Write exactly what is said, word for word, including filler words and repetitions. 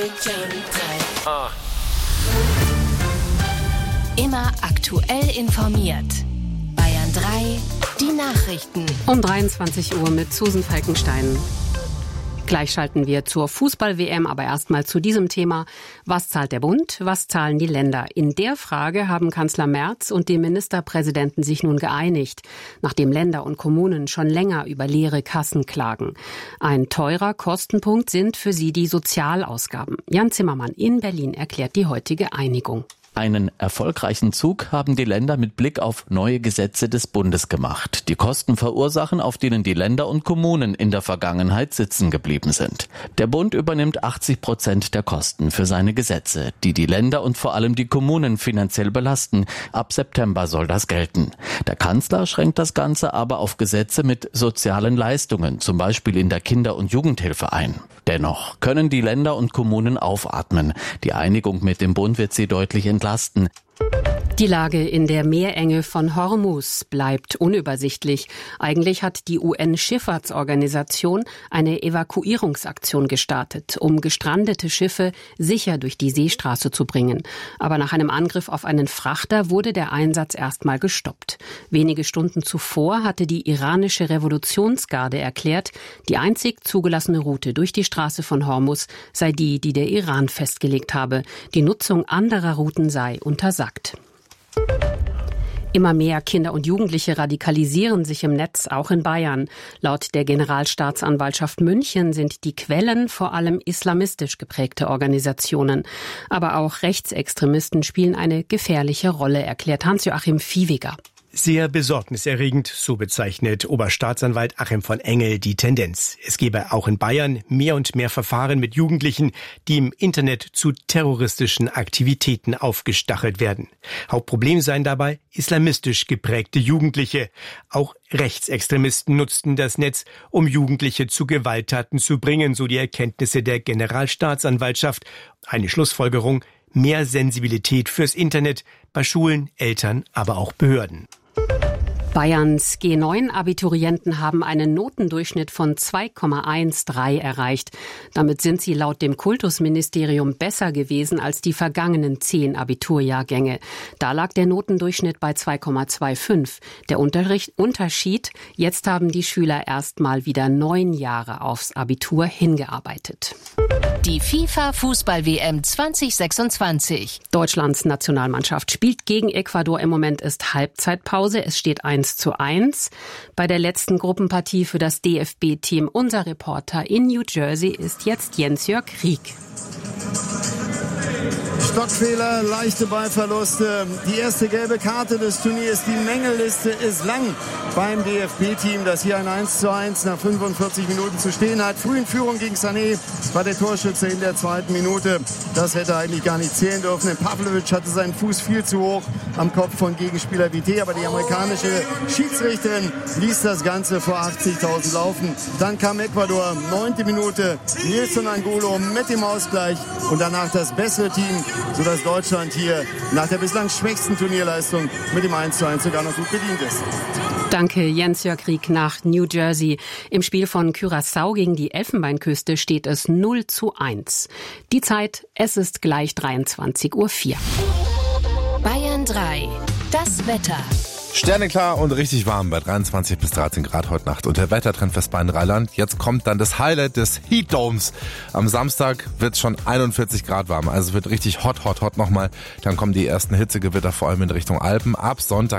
Ah. Immer aktuell informiert. Bayern drei, die Nachrichten. Um dreiundzwanzig Uhr mit Susan Falkenstein. Gleich schalten wir zur Fußball-W M, aber erstmal zu diesem Thema. Was zahlt der Bund, was zahlen die Länder? In der Frage haben Kanzler Merz und die Ministerpräsidenten sich nun geeinigt, nachdem Länder und Kommunen schon länger über leere Kassen klagen. Ein teurer Kostenpunkt sind für sie die Sozialausgaben. Jan Zimmermann in Berlin erklärt die heutige Einigung. Einen erfolgreichen Zug haben die Länder mit Blick auf neue Gesetze des Bundes gemacht, die Kosten verursachen, auf denen die Länder und Kommunen in der Vergangenheit sitzen geblieben sind. Der Bund übernimmt achtzig Prozent der Kosten für seine Gesetze, die die Länder und vor allem die Kommunen finanziell belasten. Ab September soll das gelten. Der Kanzler schränkt das Ganze aber auf Gesetze mit sozialen Leistungen, zum Beispiel in der Kinder- und Jugendhilfe ein. Dennoch können die Länder und Kommunen aufatmen. Die Einigung mit dem Bund wird sie deutlich entlasten. Die Lage in der Meerenge von Hormuz bleibt unübersichtlich. Eigentlich hat die U N-Schifffahrtsorganisation eine Evakuierungsaktion gestartet, um gestrandete Schiffe sicher durch die Seestraße zu bringen. Aber nach einem Angriff auf einen Frachter wurde der Einsatz erstmal gestoppt. Wenige Stunden zuvor hatte die iranische Revolutionsgarde erklärt, die einzig zugelassene Route durch die Straße von Hormuz sei die, die der Iran festgelegt habe. Die Nutzung anderer Routen sei untersagt. Immer mehr Kinder und Jugendliche radikalisieren sich im Netz, auch in Bayern. Laut der Generalstaatsanwaltschaft München sind die Quellen vor allem islamistisch geprägte Organisationen. Aber auch Rechtsextremisten spielen eine gefährliche Rolle, erklärt Hans-Joachim Viehweger. Sehr besorgniserregend, so bezeichnet Oberstaatsanwalt Achim von Engel die Tendenz. Es gebe auch in Bayern mehr und mehr Verfahren mit Jugendlichen, die im Internet zu terroristischen Aktivitäten aufgestachelt werden. Hauptproblem seien dabei islamistisch geprägte Jugendliche. Auch Rechtsextremisten nutzten das Netz, um Jugendliche zu Gewalttaten zu bringen, so die Erkenntnisse der Generalstaatsanwaltschaft. Eine Schlussfolgerung: mehr Sensibilität fürs Internet bei Schulen, Eltern, aber auch Behörden. Bayerns G neun Abiturienten haben einen Notendurchschnitt von zwei Komma dreizehn erreicht. Damit sind sie laut dem Kultusministerium besser gewesen als die vergangenen zehn Abiturjahrgänge. Da lag der Notendurchschnitt bei zwei Komma fünfundzwanzig. Der Unterschied: jetzt haben die Schüler erst mal wieder neun Jahre aufs Abitur hingearbeitet. Die FIFA-Fußball-W M zwanzig sechsundzwanzig. Deutschlands Nationalmannschaft spielt gegen Ecuador. Im Moment ist Halbzeitpause. Es steht eins zu eins. Bei der letzten Gruppenpartie für das D F B-Team. Unser Reporter in New Jersey ist jetzt Jens-Jörg Rieck. Stockfehler, leichte Ballverluste. Die erste gelbe Karte des Turniers. Die Mängelliste ist lang beim D F B-Team, das hier ein eins zu eins nach fünfundvierzig Minuten zu stehen hat. Früh in Führung gegen Sané, war der Torschütze in der zweiten Minute. Das hätte eigentlich gar nicht zählen dürfen. Denn Pavlovic hatte seinen Fuß viel zu hoch am Kopf von Gegenspieler Vité. Aber die amerikanische Schiedsrichterin ließ das Ganze vor achtzigtausend laufen. Dann kam Ecuador, neunte Minute. Nilson Angulo mit dem Ausgleich. Und danach das bessere Team, sodass Deutschland hier nach der bislang schwächsten Turnierleistung mit dem eins zu eins sogar noch gut bedient ist. Danke, Jens-Jörg Rieck nach New Jersey. Im Spiel von Curaçao gegen die Elfenbeinküste steht es null zu eins. Die Zeit: es ist gleich dreiundzwanzig Uhr vier. Bayern drei, das Wetter. Sterneklar und richtig warm bei dreiundzwanzig bis dreizehn Grad heute Nacht. Und der Wettertrend fürs Bayern-Rheinland. Jetzt kommt dann das Highlight des Heat Domes. Am Samstag wird es schon einundvierzig Grad warm. Also es wird richtig hot, hot, hot nochmal. Dann kommen die ersten Hitzegewitter vor allem in Richtung Alpen. Ab Sonntag